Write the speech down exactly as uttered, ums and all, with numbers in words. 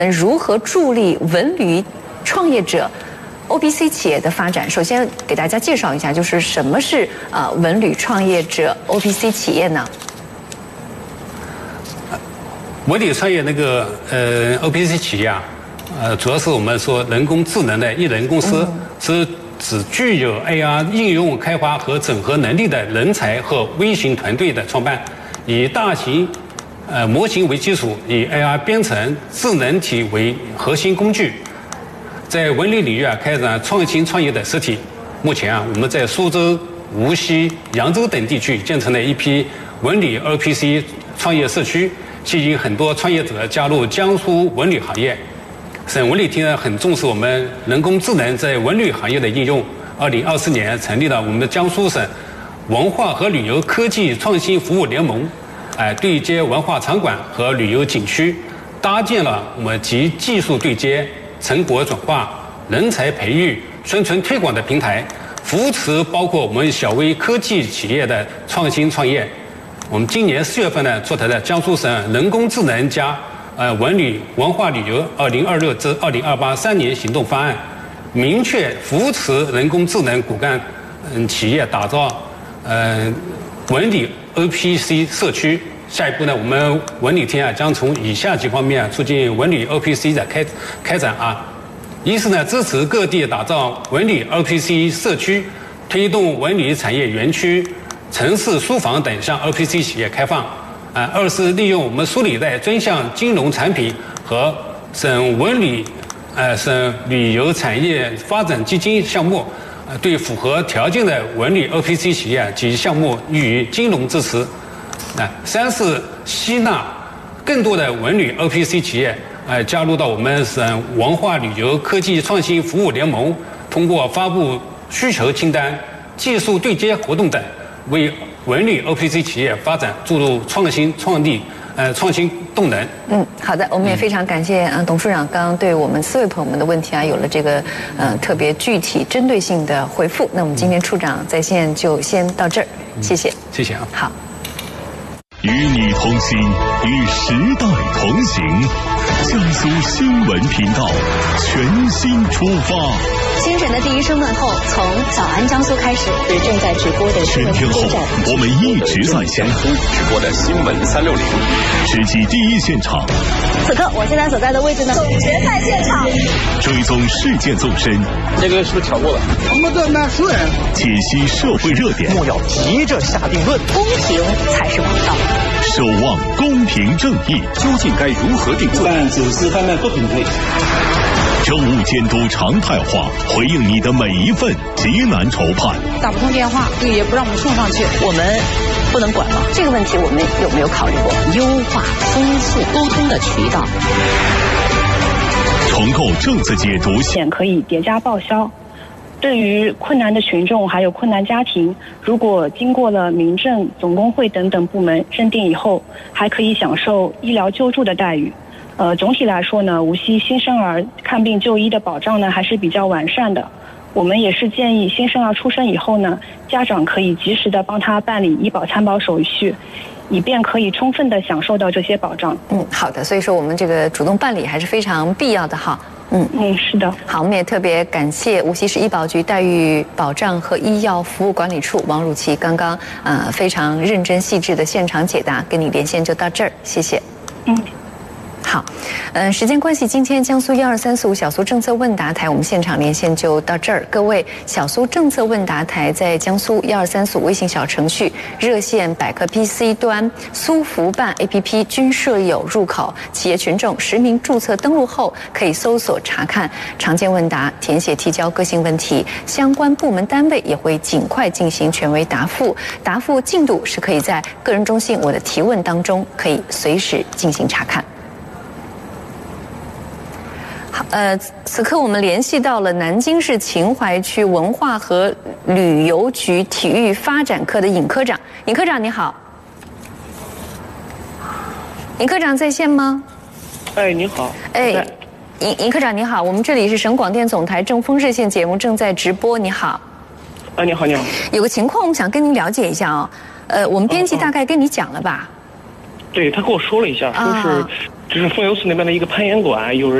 如何助力文旅创业者 O B C 企业的发展？首先给大家介绍一下，就是什么是呃文旅创业者 O B C 企业呢？ 文旅创业那个呃 O B C 企业啊，呃，主要是我们说人工智能的艺人公司，嗯、是指具有 A R 应用开发和整合能力的人才和微型团队的创办，以大型 呃，模型为基础，以 A R 编程智能体为核心工具，在文旅领域啊开展创新创业的实体。目前啊，我们在苏州、无锡、扬州等地区建成了一批文旅 O P C 创业社区，吸引很多创业者加入江苏文旅行业。省文旅厅呢很重视我们人工智能在文旅行业的应用。二零二四年成立了我们的江苏省文化和旅游科技创新服务联盟。 哎，对接文化场馆和旅游景区，搭建了我们集技术对接、成果转化、人才培育、宣传推广的平台，扶持包括我们小微科技企业的创新创业。我们今年四月份呢，出台了江苏省人工智能加呃文旅文化旅游二零二六至二零二八三年行动方案，明确扶持人工智能骨干嗯企业打造呃文旅 O P C 社区。 下一步呢，我们文旅厅啊将从以下几方面啊促进文旅 O P C 的开开展啊。一是呢支持各地打造文旅 O P C 社区，推动文旅产业园区、城市书房等向 O P C 企业开放。啊，二是利用我们苏里带专项金融产品和省文旅、呃省旅游产业发展基金项目，呃对符合条件的文旅 O P C 企业及项目予以金融支持。 啊，三是吸纳更多的文旅 O P C 企业，呃，加入到我们省文化旅游科技创新服务联盟，通过发布需求清单、技术对接活动等，为文旅 O P C 企业发展注入创新创力，呃，创新动能。 嗯，好的，我们也非常感谢啊，董事长刚刚对我们四位朋友们的问题啊，有了这个呃特别具体针对性的回复。那我们今天处长在线就先到这儿，谢谢， 谢谢啊， 好。 与你同行，与时代同行。江苏新闻频道全新出发。 清晨的第一声问候，从早安江苏开始，是正在直播的新闻全天候，我们一直在线直播的新闻三六零， 直击第一现场。 此刻我现在所在的位置呢，总决赛现场， 追踪事件纵深。 这个是不是调过了？ 我们的纳税人解析社会热点， 莫要急着下定论， 公平才是王道。 守望公平正义， 究竟该如何定罪？ 办九四贩卖不平配。 政务监督常态化，回应你的每一份急难愁盼。 打不通电话，也不让我们送上去，我们不能管了。 这个问题我们有没有考虑过优化、丰富沟通的渠道？ 重构政策解读险可以叠加报销。 对于困难的群众还有困难家庭，如果经过了民政、总工会等等部门认定以后，还可以享受医疗救助的待遇。呃，总体来说呢，无锡新生儿看病就医的保障呢还是比较完善的。我们也是建议新生儿出生以后呢，家长可以及时的帮他办理医保参保手续，以便可以充分的享受到这些保障。 嗯，好的，所以说我们这个主动办理还是非常必要的哈。 嗯嗯，是的。 好，我们也特别感谢无锡市医保局待遇保障和医药服务管理处王汝琪刚刚呃非常认真细致的现场解答，跟你连线就到这儿，谢谢。 嗯。 好，嗯、呃，时间关系，今天江苏一二三四五小苏政策问答台我们现场连线就到这儿。各位，小苏政策问答台在江苏一二三四五微信小程序、热线、百科 P C 端、苏福办 A P P 均设有入口，企业群众实名注册登录后，可以搜索查看常见问答，填写提交个性问题，相关部门单位也会尽快进行权威答复。答复进度是可以在个人中心我的提问当中可以随时进行查看。 呃，此刻我们联系到了南京市秦淮区文化和旅游局体育发展科的尹科长。尹科长你好，尹科长在线吗？ 哎，你好。 哎，尹尹科长你好，我们这里是省广电总台正风热线节目正在直播。你好。 啊，你好，你好。 有个情况我们想跟您了解一下啊、哦，呃，我们编辑大概跟你讲了吧？ 对他跟我说了一下，说是这是凤游寺那边的一个攀岩馆，有人。